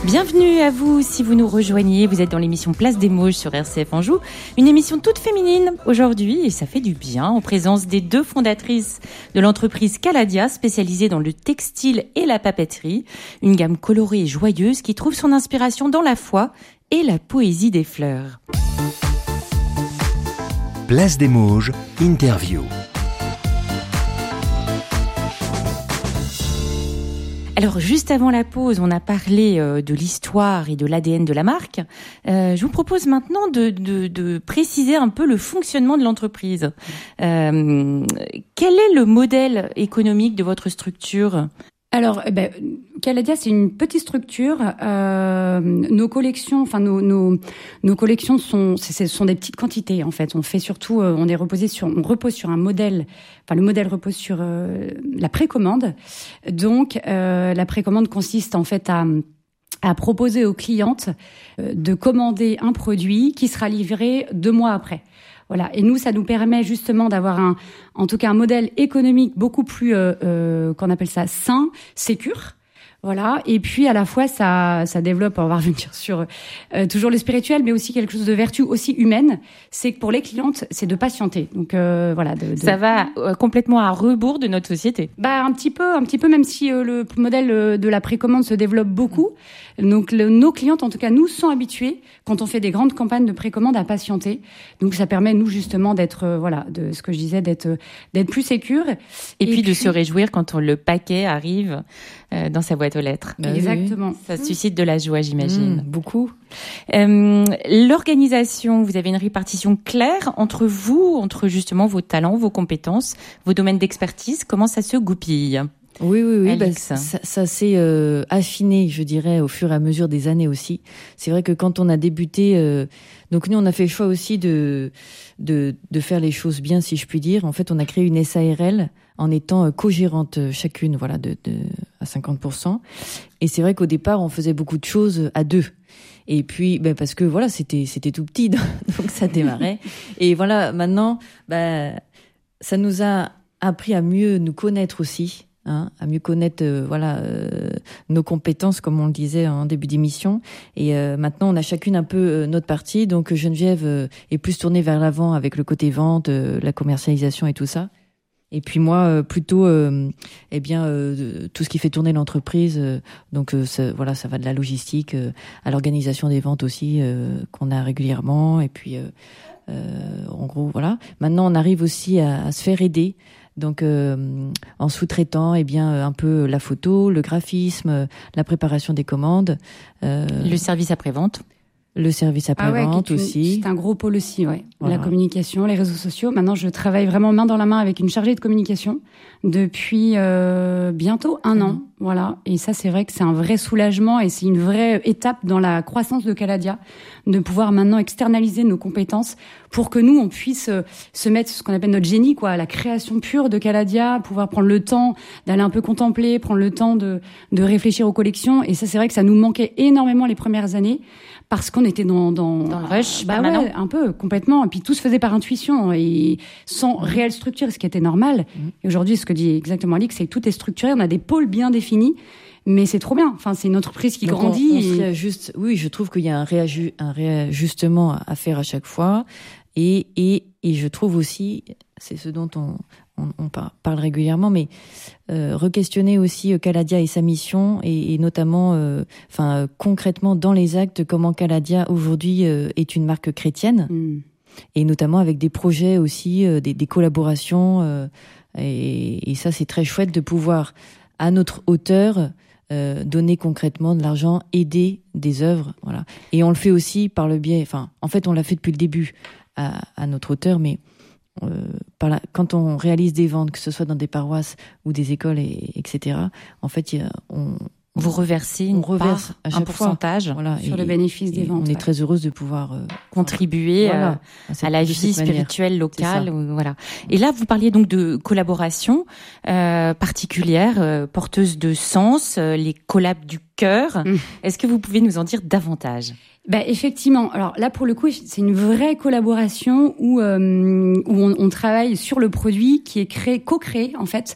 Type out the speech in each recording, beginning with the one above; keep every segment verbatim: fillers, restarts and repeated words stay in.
Bienvenue à vous si vous nous rejoignez, vous êtes dans l'émission Place des Mauges sur R C F Anjou, une émission toute féminine aujourd'hui et ça fait du bien en présence des deux fondatrices de l'entreprise Caladia spécialisée dans le textile et la papeterie, une gamme colorée et joyeuse qui trouve son inspiration dans la foi et la poésie des fleurs. Place des Mauges, interview. Alors, juste avant la pause, on a parlé euh, de l'histoire et de l'A D N de la marque. Euh, je vous propose maintenant de, de, de préciser un peu le fonctionnement de l'entreprise. Euh, quel est le modèle économique de votre structure ? Alors, eh ben, Caladia, c'est une petite structure. Euh, nos collections, enfin nos nos nos collections sont, ce sont des petites quantités en fait. On fait surtout, euh, on est reposé sur, on repose sur un modèle. Enfin, le modèle repose sur euh, la précommande. Donc, euh, la précommande consiste en fait à à proposer aux clientes euh, de commander un produit qui sera livré deux mois après. Voilà. Et nous, ça nous permet justement d'avoir un, en tout cas, un modèle économique beaucoup plus, euh, euh, qu'on appelle ça sain, sécure. Voilà. Et puis, à la fois, ça, ça développe, on va revenir sur euh, toujours le spirituel, mais aussi quelque chose de vertu aussi humaine. C'est que pour les clientes, c'est de patienter. Donc, euh, voilà. De, de... Ça va euh, complètement à rebours de notre société. Bah, un petit peu, un petit peu, même si euh, le modèle euh, de la précommande se développe beaucoup. Donc, le, nos clientes, en tout cas, nous, sont habitués, quand on fait des grandes campagnes de précommande, à patienter. Donc, ça permet, nous, justement, d'être, euh, voilà, de ce que je disais, d'être, d'être plus sécure. Et, Et puis, puis, de se réjouir quand on, le paquet arrive euh, dans sa boîte aux lettres. Bah, exactement. Oui, ça suscite de la joie, j'imagine. Mmh, beaucoup. Euh, l'organisation, vous avez une répartition claire entre vous, entre justement vos talents, vos compétences, vos domaines d'expertise. Comment ça se goupille ? Oui, oui, oui. Bah, Alix. ça, ça s'est euh, affiné, je dirais, au fur et à mesure des années aussi. C'est vrai que quand on a débuté, euh, donc nous, on a fait le choix aussi de, de de faire les choses bien, si je puis dire. En fait, on a créé une S A R L en étant co-gérante chacune, voilà, de, de à cinquante pour cent. Et c'est vrai qu'au départ, on faisait beaucoup de choses à deux. Et puis, ben parce que voilà, c'était c'était tout petit, donc ça démarrait. Et voilà, maintenant, ben ça nous a appris à mieux nous connaître aussi. Hein, à mieux connaître euh, voilà euh, nos compétences, comme on le disait en début d'émission. Et euh, maintenant, on a chacune un peu euh, notre partie. Donc Geneviève euh, est plus tournée vers l'avant avec le côté vente, euh, la commercialisation et tout ça. Et puis moi, euh, plutôt, euh, eh bien, euh, tout ce qui fait tourner l'entreprise. Euh, donc euh, ça, voilà, ça va de la logistique euh, à l'organisation des ventes aussi euh, qu'on a régulièrement. Et puis, euh, euh, en gros, voilà. Maintenant, on arrive aussi à, à se faire aider. Donc, euh, en sous-traitant, eh bien, un peu la photo, le graphisme, la préparation des commandes, euh, le service après-vente, le service après-vente ah ouais, aussi. C'est un gros pôle aussi, ouais. Voilà. La communication, les réseaux sociaux. Maintenant, je travaille vraiment main dans la main avec une chargée de communication depuis euh, bientôt un mmh. an, voilà. Et ça, c'est vrai que c'est un vrai soulagement et c'est une vraie étape dans la croissance de Caladia, de pouvoir maintenant externaliser nos compétences pour que nous, on puisse se mettre ce qu'on appelle notre génie, quoi, la création pure de Caladia, pouvoir prendre le temps d'aller un peu contempler, prendre le temps de, de réfléchir aux collections. Et ça, c'est vrai que ça nous manquait énormément les premières années parce qu'on était dans, dans, dans le rush, bah ouais, un peu, complètement. Et puis tout se faisait par intuition et sans mmh. réelle structure, ce qui était normal. Mmh. Et aujourd'hui, ce que dit exactement Alix, c'est que tout est structuré, on a des pôles bien définis. Mais c'est trop bien. Enfin, c'est une entreprise qui Donc grandit. On, on et... se réajuste. Oui, je trouve qu'il y a un, réaju... un réajustement à faire à chaque fois. Et, et, et je trouve aussi, c'est ce dont on, on, on parle régulièrement, mais euh, re-questionner aussi Caladia et sa mission, et, et notamment, euh, enfin, concrètement dans les actes, comment Caladia aujourd'hui euh, est une marque chrétienne, mm. et notamment avec des projets aussi, euh, des, des collaborations. Euh, et, et ça, c'est très chouette de pouvoir, à notre hauteur, Euh, donner concrètement de l'argent, aider des œuvres, voilà. Et on le fait aussi par le biais, enfin, en fait, on l'a fait depuis le début à, à notre hauteur, mais euh, par la, quand on réalise des ventes, que ce soit dans des paroisses ou des écoles, et, etc. En fait, y a, on vous reversez une on reverse part, à chaque un pourcentage, fois, voilà, sur et, le bénéfice des ventes. On est ouais. très heureuse de pouvoir euh, contribuer voilà, euh, à, cette, à la vie spirituelle locale. Ou, voilà. Et là, vous parliez donc de collaboration euh, particulière, euh, porteuse de sens, euh, les collabs du cœur. Mmh. Est-ce que vous pouvez nous en dire davantage ? Bah effectivement. Alors là, pour le coup, c'est une vraie collaboration où euh, où on, on travaille sur le produit qui est créé, co-créé en fait,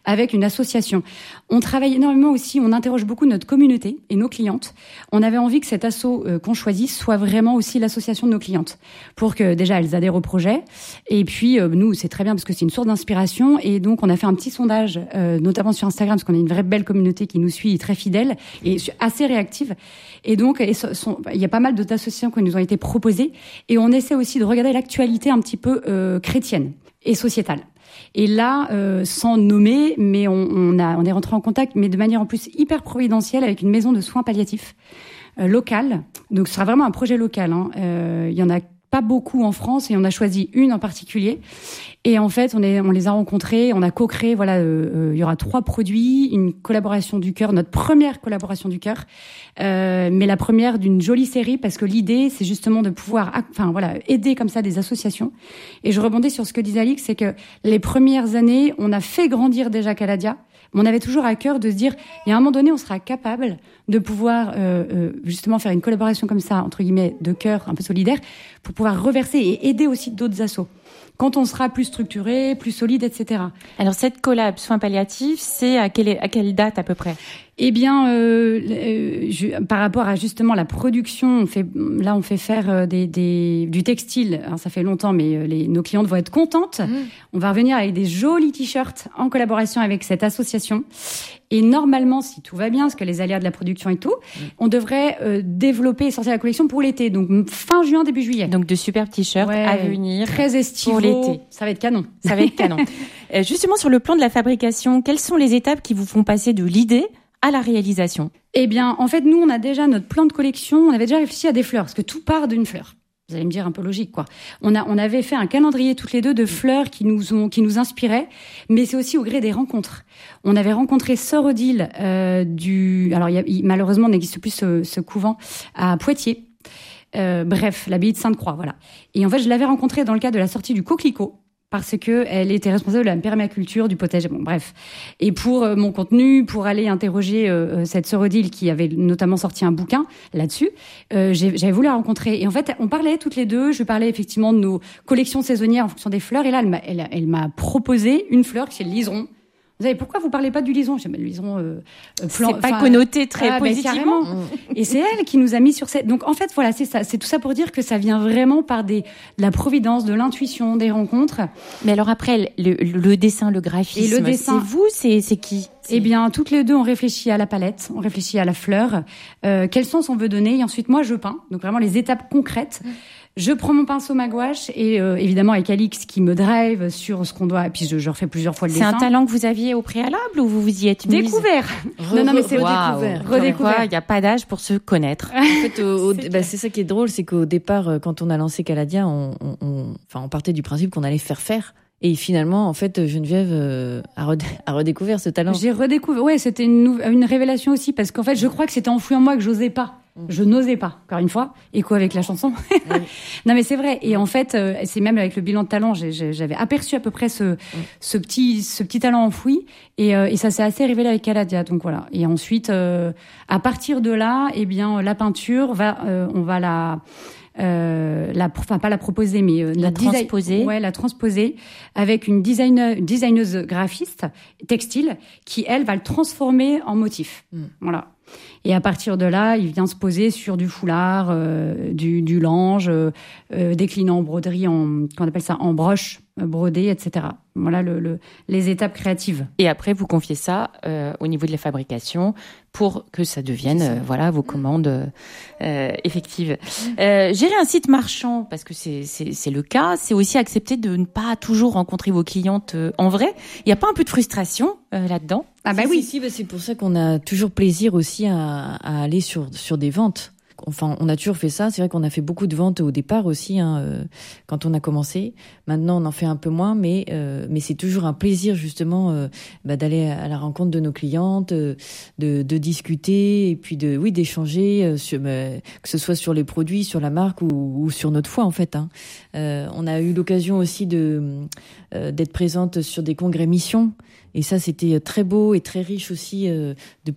avec une association. On travaille énormément aussi, on interroge beaucoup notre communauté et nos clientes. On avait envie que cet asso euh, qu'on choisisse soit vraiment aussi l'association de nos clientes, pour que déjà elles adhèrent au projet. Et puis euh, nous, c'est très bien parce que c'est une source d'inspiration. Et donc on a fait un petit sondage, euh, notamment sur Instagram, parce qu'on a une vraie belle communauté qui nous suit, très fidèle et assez réactive. Et donc et sont, il y a pas mal d'autres associations qui nous ont été proposées. Et on essaie aussi de regarder l'actualité un petit peu euh, chrétienne et sociétale. Et là, euh, sans nommer, mais on, on, a, on est rentré en contact, mais de manière en plus hyper providentielle, avec une maison de soins palliatifs euh, locale. Donc ce sera vraiment un projet local. Hein. Euh, il y en a pas beaucoup en France et on a choisi une en particulier. Et en fait, on, est, on les a rencontrés, on a co-créé, voilà, euh, euh, il y aura trois produits, une collaboration du cœur, notre première collaboration du cœur, euh, mais la première d'une jolie série, parce que l'idée, c'est justement de pouvoir, enfin voilà, aider comme ça des associations. Et je rebondis sur ce que disait Alix, c'est que les premières années, on a fait grandir déjà Caladia, mais on avait toujours à cœur de se dire, il y a un moment donné, on sera capable de pouvoir euh, euh, justement faire une collaboration comme ça, entre guillemets, de cœur, un peu solidaire, pour pouvoir reverser et aider aussi d'autres assos. Quand on sera plus structuré, plus solide, et cetera. Alors cette collab soins palliatifs, c'est à quelle, à quelle date à peu près ? Eh bien, euh, euh, je, par rapport à justement la production, on fait, là on fait faire des, des, du textile. Alors, ça fait longtemps, mais les, nos clientes vont être contentes. Mmh. On va revenir avec des jolis t-shirts en collaboration avec cette association. Et normalement, si tout va bien, parce que les aléas de la production et tout, mmh. on devrait euh, développer et sortir la collection pour l'été. Donc fin juin, début juillet. Donc de super t-shirts ouais, à venir. Très estivaux. Pour l'été. Ça va être canon. Ça va être canon. euh, justement, sur le plan de la fabrication, quelles sont les étapes qui vous font passer de l'idée à la réalisation? Eh bien, en fait, nous, on a déjà notre plan de collection. On avait déjà réfléchi à des fleurs, parce que tout part d'une fleur. Vous allez me dire un peu logique, quoi. On a, on avait fait un calendrier toutes les deux de fleurs qui nous ont, qui nous inspiraient, mais c'est aussi au gré des rencontres. On avait rencontré Sœur Odile euh, du, alors il y a, il, malheureusement, n'existe plus ce, ce couvent à Poitiers. Euh, bref, l'abbaye de Sainte-Croix, voilà. Et en fait, je l'avais rencontrée dans le cadre de la sortie du Coquelicot, parce que elle était responsable de la permaculture, du potager, bon bref. Et pour euh, mon contenu, pour aller interroger euh, cette sœur Odile qui avait notamment sorti un bouquin là-dessus, euh, j'ai, j'avais voulu la rencontrer. Et en fait, on parlait toutes les deux, je parlais effectivement de nos collections saisonnières en fonction des fleurs, et là, elle m'a, elle, elle m'a proposé une fleur qui est le liseron. Vous savez, pourquoi vous parlez pas du liseron? Je dis, le liseron, euh, plan, c'est pas connoté très ah, positivement. Ben, et c'est elle qui nous a mis sur cette. Donc en fait, voilà, c'est ça, c'est tout ça pour dire que ça vient vraiment par des, de la providence, de l'intuition, des rencontres. Mais alors après, le, le dessin, le graphisme, et le dessin, c'est vous, c'est, c'est qui? Eh bien, toutes les deux, on réfléchit à la palette, on réfléchit à la fleur, euh, quel sens on veut donner, et ensuite moi je peins. Donc vraiment les étapes concrètes. Je prends mon pinceau, ma gouache, et euh, évidemment avec Alix qui me drive sur ce qu'on doit. Et puis je, je refais plusieurs fois le c'est dessin. C'est un talent que vous aviez au préalable ou vous vous y êtes mise? Découvert. Re- non, non, mais c'est wow. redécouvert. Redécouvert. Il n'y a pas d'âge pour se connaître. En fait, au, au, c'est, bah, c'est ça qui est drôle, c'est qu'au départ, quand on a lancé Caladia, on, on, on, enfin, on partait du principe qu'on allait faire faire. Et finalement, en fait, Geneviève euh, a, redé- a redécouvert ce talent. J'ai redécouvert. Ouais, c'était une, nou- une révélation aussi parce qu'en fait, je crois que c'était enfoui en moi que j'osais pas. Je n'osais pas, encore une fois, écho avec la chanson. Oui. Non mais c'est vrai. Et en fait, euh, c'est même avec le bilan de talent, j'ai, j'ai, j'avais aperçu à peu près ce, oui. ce petit, ce petit talent enfoui, et, euh, et ça s'est assez révélé avec Caladia. Donc voilà. Et ensuite, euh, à partir de là, eh bien, la peinture va, euh, on va la Euh, la, enfin pas la proposer, mais euh, la transposer. Design, ouais, la transposer avec une designer, une designeuse graphiste textile qui elle va le transformer en motif. Mm. Voilà. Et à partir de là, il vient se poser sur du foulard, euh, du, du lange, euh, déclinant en broderie, en, qu'on appelle ça, en broche euh, brodée, et cetera. Voilà le, le, les étapes créatives. Et après, vous confiez ça euh, au niveau de la fabrication pour que ça devienne, ça. Euh, voilà, vos commandes euh, effectives. Euh, gérer un site marchand, parce que c'est, c'est, c'est le cas, c'est aussi accepter de ne pas toujours rencontrer vos clientes euh, en vrai. Il n'y a pas un peu de frustration euh, là-dedans? Ah bah si, oui. Si, si, bah c'est pour ça qu'on a toujours plaisir aussi à, à aller sur sur des ventes. Enfin, on a toujours fait ça. C'est vrai qu'on a fait beaucoup de ventes au départ aussi, hein, euh, quand on a commencé. Maintenant, on en fait un peu moins, mais euh, mais c'est toujours un plaisir justement euh, bah, d'aller à la rencontre de nos clientes, euh, de de discuter et puis de oui d'échanger euh, sur euh, que ce soit sur les produits, sur la marque ou, ou sur notre foi en fait. Hein. Euh, on a eu l'occasion aussi de euh, d'être présente sur des congrès missions et ça c'était très beau et très riche aussi euh, de pouvoir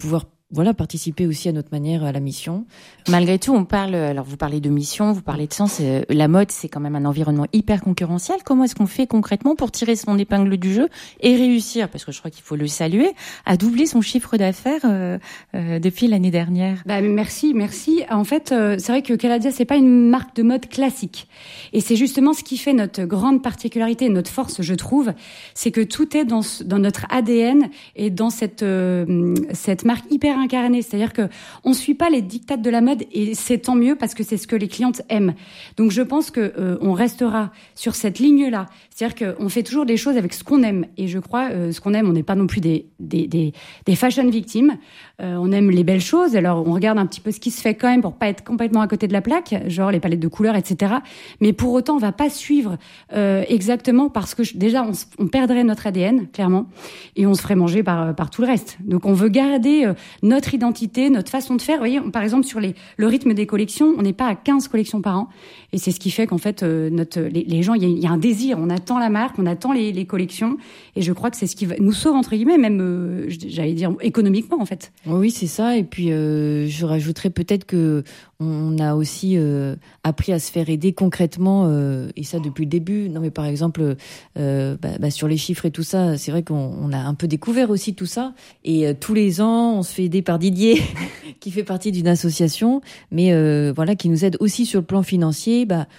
voilà, participer aussi à notre manière à la mission. Malgré tout, on parle, alors vous parlez de mission, vous parlez de sens, euh, la mode, c'est quand même un environnement hyper concurrentiel. Comment est-ce qu'on fait concrètement pour tirer son épingle du jeu et réussir, parce que je crois qu'il faut le saluer, à doubler son chiffre d'affaires euh, euh, depuis l'année dernière? Bah, merci, merci. En fait, euh, c'est vrai que Caladia, c'est pas une marque de mode classique. Et c'est justement ce qui fait notre grande particularité, notre force, je trouve, c'est que tout est dans, dans notre A D N et dans cette, euh, cette marque hyper incarnée. C'est-à-dire que on suit pas les dictats de la mode et c'est tant mieux parce que c'est ce que les clientes aiment. Donc je pense que euh, on restera sur cette ligne-là. C'est-à-dire qu'on fait toujours des choses avec ce qu'on aime. Et je crois, euh, ce qu'on aime, on n'est pas non plus des, des, des, des fashion victimes. Euh, on aime les belles choses. Alors on regarde un petit peu ce qui se fait quand même pour pas être complètement à côté de la plaque, genre les palettes de couleurs, et cetera. Mais pour autant, on va pas suivre euh, exactement parce que déjà, on, on perdrait notre A D N, clairement, et on se ferait manger par, par tout le reste. Donc on veut garder euh, notre identité, notre façon de faire. Vous voyez, on, par exemple, sur les, le rythme des collections, on n'est pas à quinze collections par an. Et c'est ce qui fait qu'en fait, euh, notre, les, les gens, il y, a, il y a un désir. On attend la marque, on attend les, les collections. Et je crois que c'est ce qui va, nous sauve, entre guillemets, même, euh, j'allais dire, économiquement, en fait. Oui, c'est ça. Et puis, euh, je rajouterais peut-être que on a aussi euh, appris à se faire aider concrètement, euh, et ça depuis le début. Non, mais par exemple, euh, bah, bah, sur les chiffres et tout ça, c'est vrai qu'on on a un peu découvert aussi tout ça. Et euh, tous les ans, on se fait aider par Didier, qui fait partie d'une association, mais euh, voilà, qui nous aide aussi sur le plan financier, bah,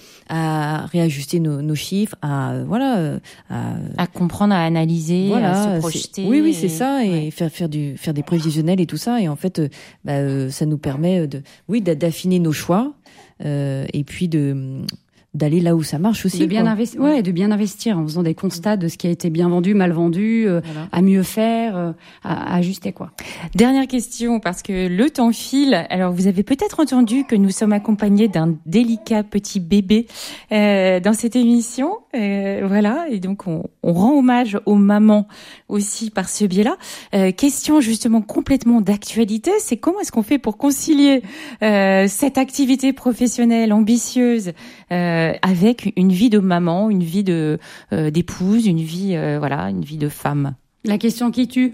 à réajuster nos, nos chiffres, à euh, voilà, euh, à, à comprendre, à analyser, voilà, à se projeter. Oui, oui, c'est ça, et ouais. faire faire du faire des prévisionnels et tout ça. Et en fait, euh, bah, euh, ça nous permet de, oui, d'affiner nos choix, euh, et puis de d'aller là où ça marche aussi. De bien quoi. investir, ouais, de bien investir en faisant des constats de ce qui a été bien vendu, mal vendu, euh, voilà. à mieux faire, euh, à, à ajuster quoi. Dernière question, parce que le temps file. Alors vous avez peut-être entendu que nous sommes accompagnés d'un délicat petit bébé euh, dans cette émission, euh, voilà. Et donc on, on rend hommage aux mamans aussi par ce biais-là. Euh, question justement complètement d'actualité, c'est comment est-ce qu'on fait pour concilier euh, cette activité professionnelle ambitieuse euh, avec une vie de maman, une vie de euh, d'épouse, une vie euh, voilà, une vie de femme. La question qui tue.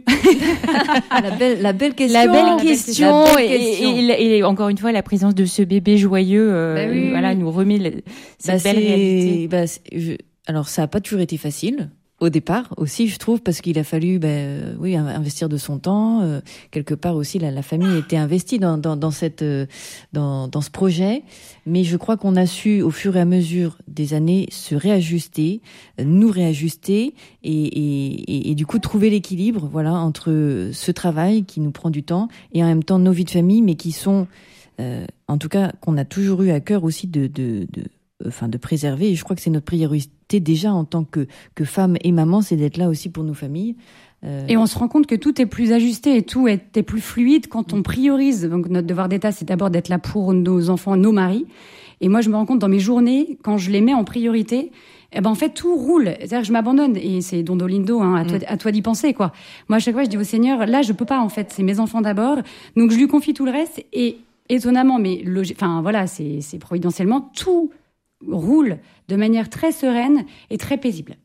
la, belle, la belle question. La belle question, la belle et, question. Et, et, et encore une fois, la présence de ce bébé joyeux, euh, bah oui, voilà, oui. nous remet le, cette bah belle réalité. Bah je, alors ça a pas toujours été facile. Au départ aussi, je trouve, parce qu'il a fallu, ben, oui, investir de son temps. Euh, quelque part aussi, la, la famille était investie dans, dans, dans cette, euh, dans, dans ce projet. Mais je crois qu'on a su, au fur et à mesure des années, se réajuster, nous réajuster, et, et, et, et du coup trouver l'équilibre, voilà, entre ce travail qui nous prend du temps et en même temps nos vies de famille, mais qui sont, euh, en tout cas, qu'on a toujours eu à cœur aussi de, de, de enfin de préserver. Et je crois que c'est notre priorité déjà en tant que que femme et maman, c'est d'être là aussi pour nos familles. Euh... Et on se rend compte que tout est plus ajusté et tout est, est plus fluide quand on priorise. Donc notre devoir d'État, c'est d'abord d'être là pour nos enfants, nos maris. Et moi, je me rends compte dans mes journées, quand je les mets en priorité, eh ben en fait tout roule. C'est-à-dire que je m'abandonne et c'est Dondolindo, hein, à toi, à toi d'y penser quoi. Moi, à chaque fois, je dis au Seigneur, là, je peux pas en fait. C'est mes enfants d'abord, donc je lui confie tout le reste. Et étonnamment, mais logi- enfin voilà, c'est, c'est providentiellement tout roule de manière très sereine et très paisible.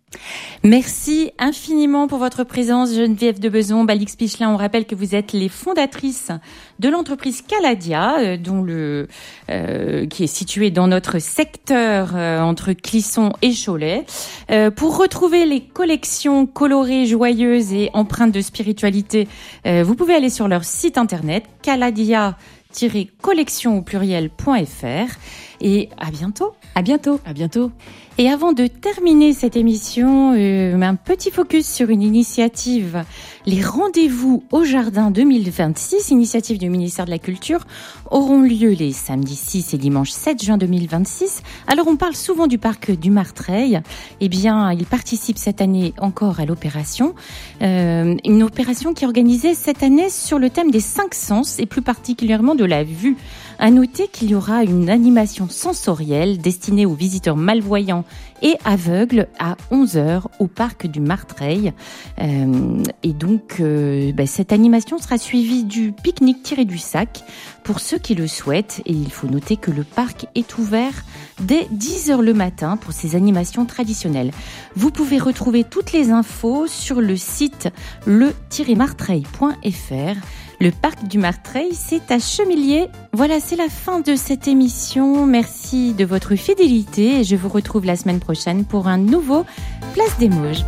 Merci infiniment pour votre présence, Geneviève de Bezon, Alix Pichelin. On rappelle que vous êtes les fondatrices de l'entreprise Caladia, euh, dont le euh, qui est située dans notre secteur euh, entre Clisson et Cholet. Euh, pour retrouver les collections colorées, joyeuses et empreintes de spiritualité, euh, vous pouvez aller sur leur site internet caladia tiret collection au pluriel point f r. Et à bientôt. À bientôt. À bientôt. Et avant de terminer cette émission, euh, un petit focus sur une initiative, les rendez-vous au jardin deux mille vingt-six, initiative du ministère de la Culture, auront lieu les samedis six et dimanche sept juin deux mille vingt-six. Alors on parle souvent du parc du Martreil. Eh bien, il participe cette année encore à l'opération. Euh, une opération qui est organisée cette année sur le thème des cinq sens et plus particulièrement de la vue. À noter qu'il y aura une animation sensorielle destinée aux visiteurs malvoyants et aveugles à onze heures au parc du Martreil. Euh, et donc, euh, bah, cette animation sera suivie du pique-nique tiré du sac pour ceux qui le souhaitent. Et il faut noter que le parc est ouvert dès dix heures le matin pour ces animations traditionnelles. Vous pouvez retrouver toutes les infos sur le site le tiret martreil point f r. Le parc du Martreil, c'est à Chemilliers. Voilà, c'est la fin de cette émission. Merci de votre fidélité et je vous retrouve la semaine prochaine pour un nouveau Place des Mauges.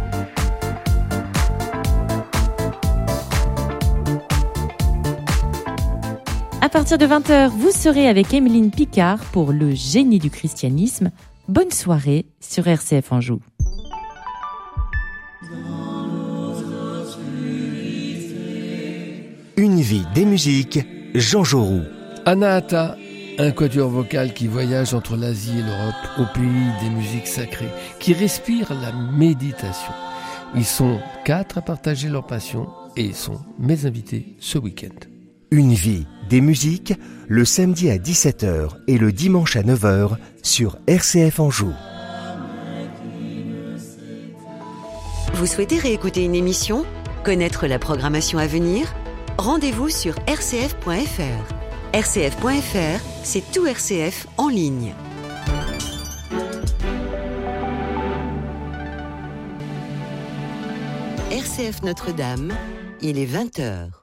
À partir de vingt heures, vous serez avec Emeline Picard pour le génie du christianisme. Bonne soirée sur R C F Anjou. Une vie des musiques, Jean Jaurou. Anahata, un quatuor vocal qui voyage entre l'Asie et l'Europe au pays des musiques sacrées, qui respire la méditation. Ils sont quatre à partager leur passion et ils sont mes invités ce week-end. Une vie des musiques, le samedi à dix-sept heures et le dimanche à neuf heures sur R C F Anjou. Vous souhaitez réécouter une émission ? Connaître la programmation à venir ? Rendez-vous sur r c f point f r. r c f point f r, c'est tout R C F en ligne. R C F Notre-Dame, il est vingt heures.